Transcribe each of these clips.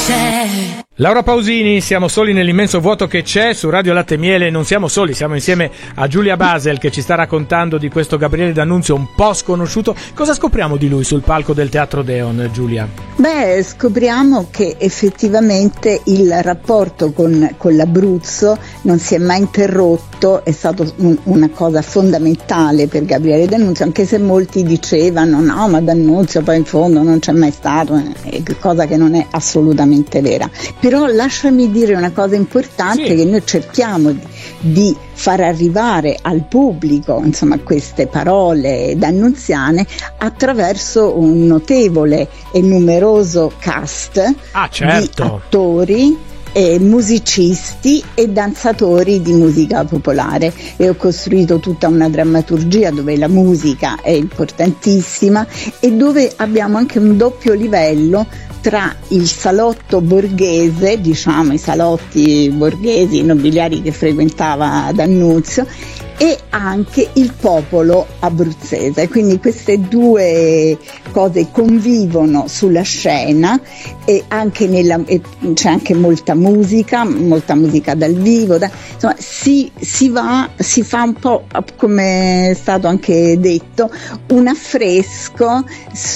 c'è. Laura Pausini, siamo soli nell'immenso vuoto che c'è su Radio Latte e Miele. Non siamo soli, siamo insieme a Giulia Basel che ci sta raccontando di questo Gabriele D'Annunzio un po' sconosciuto. Cosa scopriamo di lui sul palco del Teatro Deon, Giulia? Beh, scopriamo che effettivamente il rapporto con l'Abruzzo non si è mai interrotto, è stato una cosa fondamentale per Gabriele D'Annunzio, anche se molti dicevano no, ma D'Annunzio poi in fondo non c'è mai stato, cosa che non è assolutamente vera. Però lasciami dire una cosa importante, sì, che noi cerchiamo di far arrivare al pubblico, insomma, queste parole d'annunziane attraverso un notevole e numeroso cast certo, di attori, musicisti e danzatori di musica popolare, e ho costruito tutta una drammaturgia dove la musica è importantissima e dove abbiamo anche un doppio livello tra il salotto borghese, diciamo i salotti borghesi nobiliari che frequentava D'Annunzio, e anche il popolo abruzzese. Quindi queste due cose convivono sulla scena, e anche c'è anche molta musica dal vivo, insomma si fa un po', come è stato anche detto, un affresco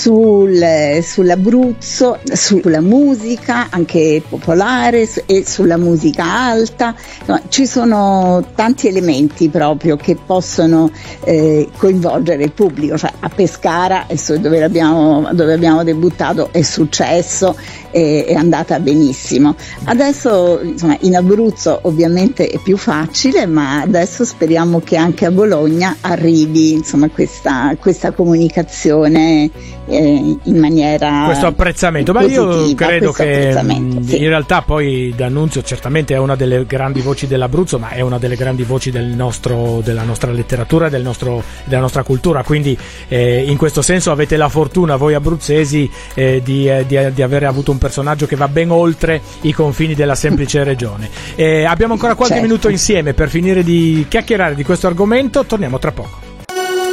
sull'Abruzzo, sulla musica anche popolare e sulla musica alta. Insomma, ci sono tanti elementi proprio che possono coinvolgere il pubblico. Cioè, a Pescara, dove abbiamo debuttato, è successo, è andata benissimo. Adesso, insomma, in Abruzzo ovviamente è più facile, ma adesso speriamo che anche a Bologna arrivi, insomma, questa comunicazione in maniera, questo apprezzamento. Ma io credo che in realtà poi D'Annunzio certamente è una delle grandi voci dell'Abruzzo, ma è una delle grandi voci della nostra letteratura, della nostra cultura, quindi in questo senso avete la fortuna voi abruzzesi di aver avuto un personaggio che va ben oltre i confini della semplice regione. Abbiamo ancora qualche minuto insieme per finire di chiacchierare di questo argomento, torniamo tra poco.